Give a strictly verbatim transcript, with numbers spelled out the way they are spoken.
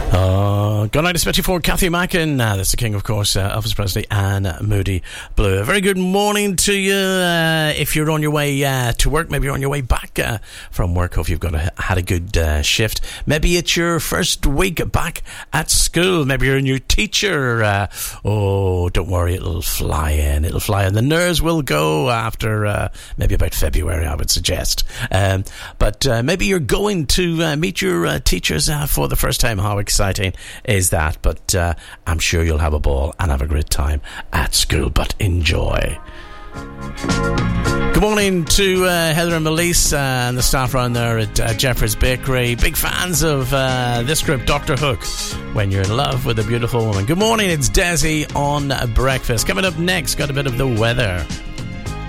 Uh, good night, especially for Kathy Mackin. Uh, that's the king, of course, uh, Elvis Presley and Moody Blue. A very good morning to you. Uh, if you're on your way uh, to work, maybe you're on your way back uh, from work. Hope you've got a, had a good uh, shift. Maybe it's your first week back at school. Maybe you're a new teacher. Uh, oh, don't worry, it'll fly in. It'll fly in. The nerves will go after uh, maybe about February, I would suggest. Um, but uh, maybe you're going to uh, meet your uh, teachers uh, for the first time. How exciting is that? But uh, I'm sure you'll have a ball and have a great time at school. But enjoy. Good morning to uh, Heather and Melise uh, and the staff around there at uh, Jeffrey's Bakery. Big fans of uh, this group, Doctor Hook, When You're in Love with a Beautiful Woman. Good morning, it's Desi on Breakfast. Coming up next, got a bit of the weather.